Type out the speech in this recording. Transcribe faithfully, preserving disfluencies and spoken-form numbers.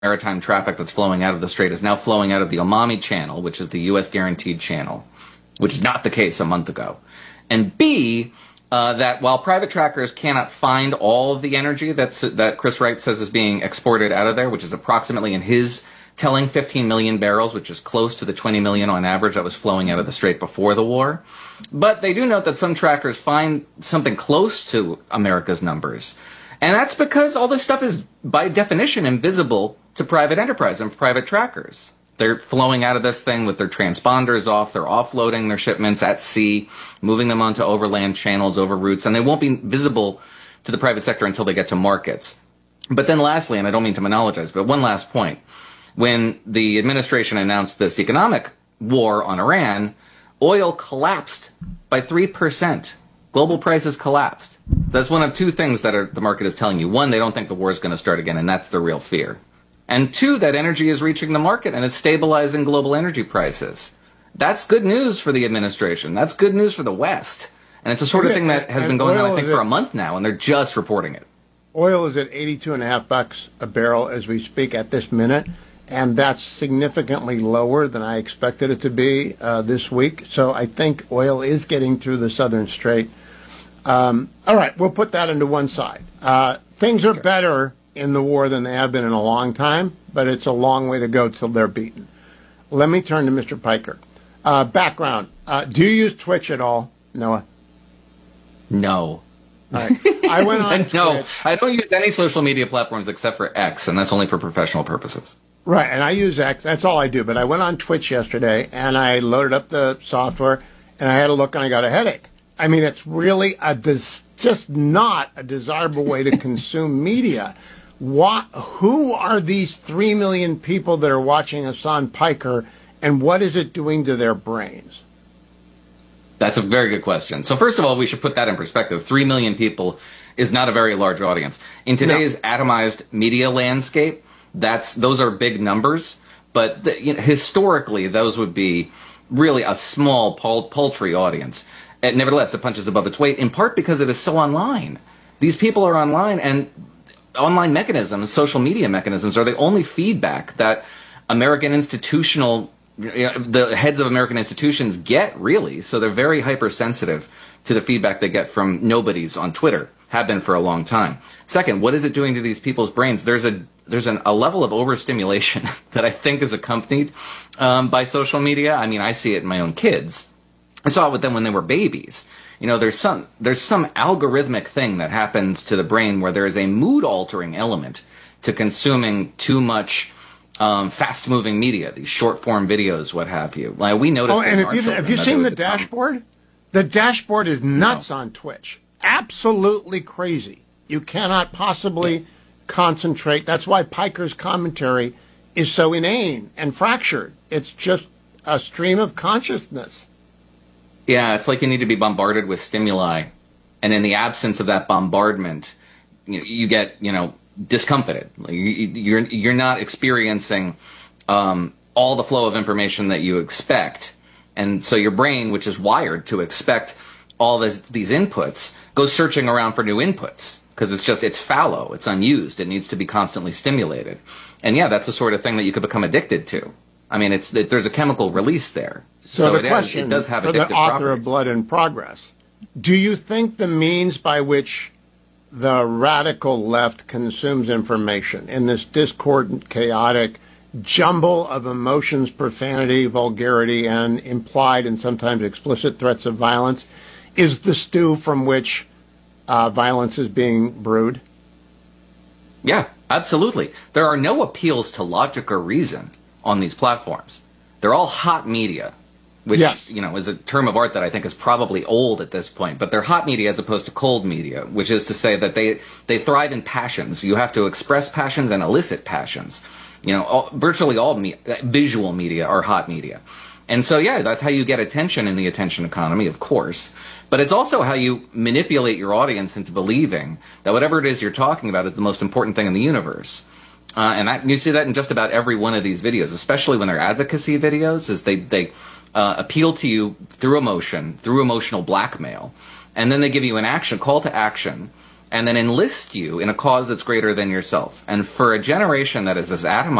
maritime traffic that's flowing out of the strait is now flowing out of the Omami Channel, which is the U S guaranteed channel, which is not the case a month ago. And B, uh, that while private trackers cannot find all of the energy that's, that Chris Wright says is being exported out of there, which is approximately, in his telling, fifteen million barrels, which is close to the twenty million on average that was flowing out of the strait before the war. But they do note that some trackers find something close to America's numbers. And that's because all this stuff is, by definition, invisible to private enterprise and private trackers. They're flowing out of this thing with their transponders off. They're offloading their shipments at sea, moving them onto overland channels, over routes, and they won't be visible to the private sector until they get to markets. But then lastly, and I don't mean to monologize, but one last point. When the administration announced this economic war on Iran, oil collapsed by three percent. Global prices collapsed. So that's one of two things that are, the market is telling you. One, they don't think the war is going to start again, and that's the real fear. And two, that energy is reaching the market and it's stabilizing global energy prices. That's good news for the administration. That's good news for the West. And it's the sort of thing that has been going on, I think, for a month now, and they're just reporting it. Oil is at eighty-two and a half bucks a barrel as we speak at this minute, and that's significantly lower than I expected it to be uh, this week. So I think oil is getting through the Southern Strait. Um, all right, we'll put that into one side. Uh, things are better in the war than they have been in a long time, but it's a long way to go till they're beaten. Let me turn to Mister Piker. Uh, background. Uh, do you use Twitch at all, Noah? No. All right. I went on No, Twitch. I don't use any social media platforms except for X, and that's only for professional purposes. Right, and I use X. That's all I do. But I went on Twitch yesterday, and I loaded up the software, and I had a look, and I got a headache. I mean, it's really a des- just not a desirable way to consume media. What, who are these three million people that are watching Hasan Piker, and what is it doing to their brains? That's a very good question. So first of all, we should put that in perspective. Three million people is not a very large audience. In today's no. atomized media landscape, that's those are big numbers. But the, you know, historically, those would be really a small, pal- paltry audience. And nevertheless, it punches above its weight, in part because it is so online. These people are online, and online mechanisms, social media mechanisms, are the only feedback that American institutional, you know, the heads of American institutions get, really. So they're very hypersensitive to the feedback they get from nobodies on Twitter, have been for a long time. Second, what is it doing to these people's brains? There's a there's an, a level of overstimulation that I think is accompanied um, by social media. I mean, I see it in my own kids. I saw it with them when they were babies. You know, there's some there's some algorithmic thing that happens to the brain where there is a mood-altering element to consuming too much um, fast-moving media, these short-form videos, what have you. Like, we noticed. Oh, and have you, have you seen the dashboard? The dashboard is nuts no. on Twitch. Absolutely crazy. You cannot possibly yeah. concentrate. That's why Piker's commentary is so inane and fractured. It's just a stream of consciousness. Yeah, it's like you need to be bombarded with stimuli, and in the absence of that bombardment, you, you get, you know, discomfited. Like you, you're you're not experiencing um, all the flow of information that you expect, and so your brain, which is wired to expect all this, these inputs, goes searching around for new inputs because it's just it's fallow, it's unused, it needs to be constantly stimulated, and yeah, that's the sort of thing that you could become addicted to. I mean, it's it, there's a chemical release there. So, so the it question is, it does have for the author properties. Of Blood in Progress, do you think the means by which the radical left consumes information in this discordant, chaotic jumble of emotions, profanity, vulgarity, and implied and sometimes explicit threats of violence is the stew from which uh, violence is being brewed? Yeah, absolutely. There are no appeals to logic or reason on these platforms. They're all hot media, which, yes. you know, is a term of art that I think is probably old at this point, but they're hot media as opposed to cold media, which is to say that they, they thrive in passions. You have to express passions and elicit passions. You know, all, virtually all me, visual media are hot media. And so, yeah, that's how you get attention in the attention economy, of course. But it's also how you manipulate your audience into believing that whatever it is you're talking about is the most important thing in the universe. Uh, and I, you see that in just about every one of these videos, especially when they're advocacy videos, is they, they uh, appeal to you through emotion, through emotional blackmail. And then they give you an action, call to action, and then enlist you in a cause that's greater than yourself. And for a generation that is as atomized